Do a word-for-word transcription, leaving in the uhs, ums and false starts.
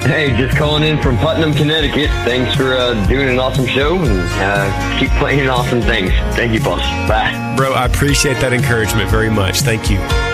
Hey, just calling in from Putnam, Connecticut. Thanks for uh, doing an awesome show, and uh, keep playing awesome things. Thank you, boss. Bye. Bro, I appreciate that encouragement very much. Thank you.